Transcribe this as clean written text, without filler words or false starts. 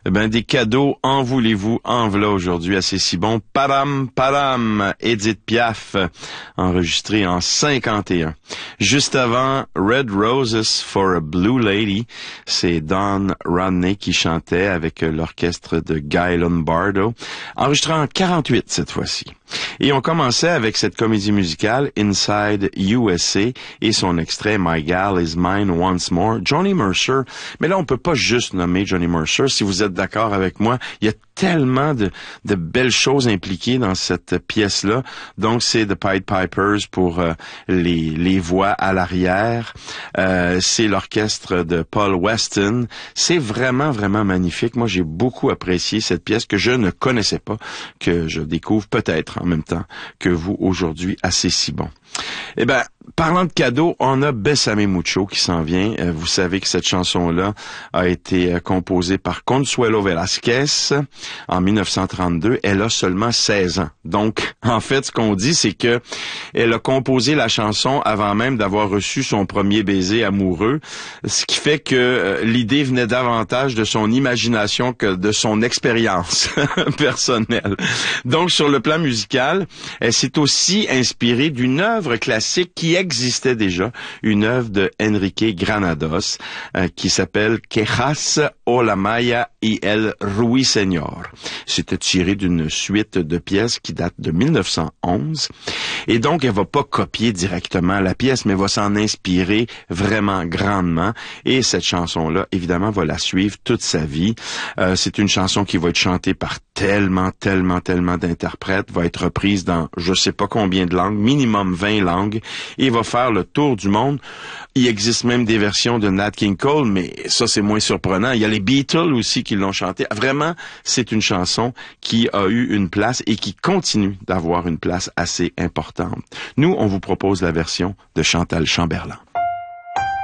Eh ben, des cadeaux, en voulez-vous, en voilà aujourd'hui, assez si bon. Param, param, Edith Piaf, enregistré en 51. Juste avant, Red Roses for a Blue Lady, c'est Don Rodney qui chantait avec l'orchestre de Guy Lombardo, enregistré en 48 cette fois-ci. Et on commençait avec cette comédie musicale Inside USA et son extrait My Gal Is Mine Once More, Johnny Mercer. Mais là, on peut pas juste nommer Johnny Mercer. Si vous êtes d'accord avec moi, il y a tellement de belles choses impliquées dans cette pièce-là. Donc, c'est The Pied Pipers pour les voix à l'arrière. C'est l'orchestre de Paul Weston. C'est vraiment, vraiment magnifique. Moi, j'ai beaucoup apprécié cette pièce que je ne connaissais pas, que je découvre peut-être en même temps que vous aujourd'hui, assez si bon. Eh ben, parlant de cadeaux, on a Bésame Mucho qui s'en vient. Vous savez que cette chanson-là a été composée par Consuelo Velasquez en 1932. Elle a seulement 16 ans. Donc, en fait, ce qu'on dit, c'est que elle a composé la chanson avant même d'avoir reçu son premier baiser amoureux, ce qui fait que l'idée venait davantage de son imagination que de son expérience personnelle. Donc, sur le plan musical, elle s'est aussi inspirée d'une œuvre classique qui existait déjà, une œuvre de Enrique Granados qui s'appelle Quejas o la Maya y el Ruiseñor. C'était tiré d'une suite de pièces qui date de 1911 et donc elle va pas copier directement la pièce mais va s'en inspirer vraiment grandement et cette chanson-là évidemment va la suivre toute sa vie. C'est une chanson qui va être chantée par tellement d'interprètes, va être reprise dans je sais pas combien de langues, minimum 20 langues, et va faire le tour du monde. Il existe même des versions de Nat King Cole, mais ça c'est moins surprenant. Il y a les Beatles aussi qui l'ont chanté. Vraiment, c'est une chanson qui a eu une place et qui continue d'avoir une place assez importante. Nous, on vous propose la version de Chantal Chamberlain.